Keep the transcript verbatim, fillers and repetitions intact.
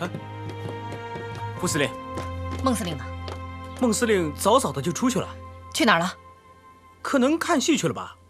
副司令， 孟司令呢？ 孟司令早早的就出去了。 去哪儿了？ 可能看戏去了吧。